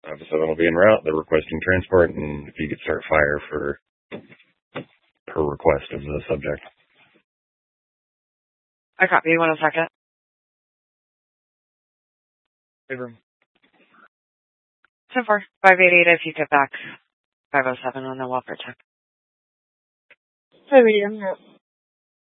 The 7 will be en route. They're requesting transport, and if you could start fire per request of the subject. I copy. 1 second. Hey, room. 10-4. 588 if you get back 507 on the welfare check. 588 en route.